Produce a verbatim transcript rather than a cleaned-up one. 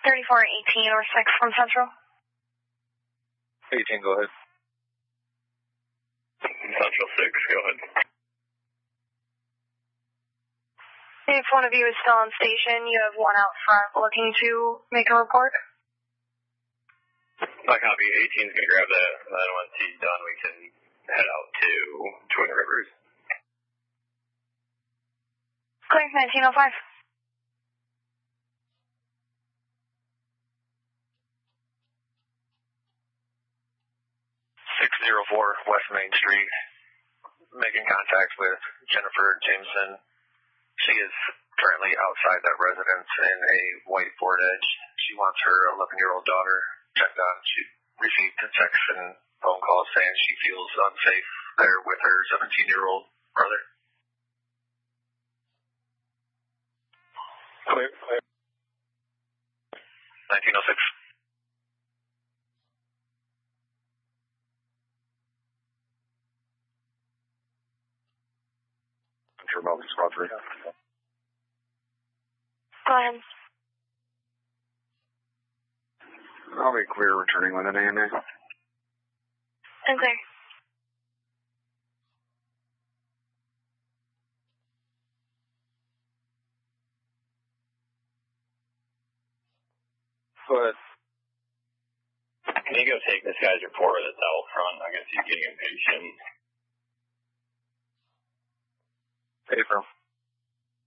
thirty-four eighteen or six from Central. eighteen, go ahead. Central six, go ahead. If one of you is still on station, you have one out front looking to make a report. I copy. eighteen's going to grab that, and then once he's done, we can head out to Twin Rivers. Clear, nineteen oh five. six oh four West Main Street, making contact with Jennifer Jameson. She is currently outside that residence in a white Ford Edge. She wants her eleven-year-old daughter checked on. She received a text and phone call saying she feels unsafe there with her seventeen-year-old brother. Clear, clear. nineteen oh six. Remote squad three. Go ahead. I'll be clear returning with an A M A. And clear. But can you go take this guy's report that's out front? I guess he's getting impatient. April.